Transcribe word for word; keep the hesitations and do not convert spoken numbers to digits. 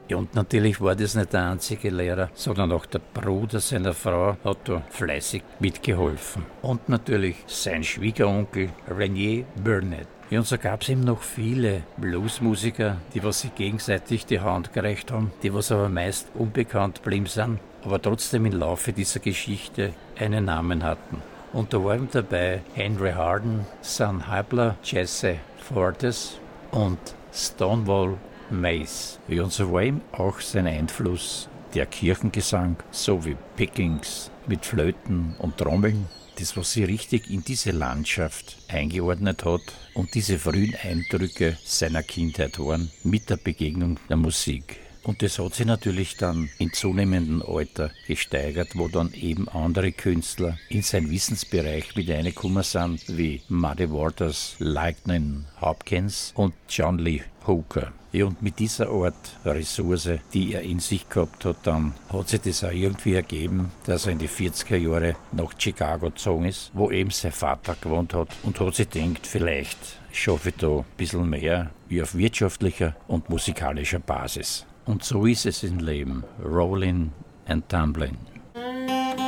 Ja, und natürlich war das nicht der einzige Lehrer, sondern auch der Bruder seiner Frau hat da fleißig mitgeholfen. Und natürlich sein Schwiegeronkel René Burnett. Ja, und so gab es eben noch viele Bluesmusiker, die was sich gegenseitig die Hand gereicht haben, die was aber meist unbekannt blieben sind, aber trotzdem im Laufe dieser Geschichte einen Namen hatten. Und da waren dabei Henry Harden, Son Hybler, Jesse Fortes und Stonewall Mace. Ja, und so war ihm auch sein Einfluss der Kirchengesang sowie Pickings mit Flöten und Trommeln, das was sie richtig in diese Landschaft eingeordnet hat und diese frühen Eindrücke seiner Kindheit waren mit der Begegnung der Musik. Und das hat sich natürlich dann in zunehmendem Alter gesteigert, wo dann eben andere Künstler in seinen Wissensbereich mit reingekommen sind, wie Muddy Waters, Lightning Hopkins und John Lee Hooker. Ja, und mit dieser Art Ressource, die er in sich gehabt hat, dann hat sich das auch irgendwie ergeben, dass er in die vierziger Jahre nach Chicago gezogen ist, wo eben sein Vater gewohnt hat und hat sich gedacht, vielleicht schaffe ich da ein bisschen mehr wie auf wirtschaftlicher und musikalischer Basis. Und so ist es im Leben, rolling and tumbling.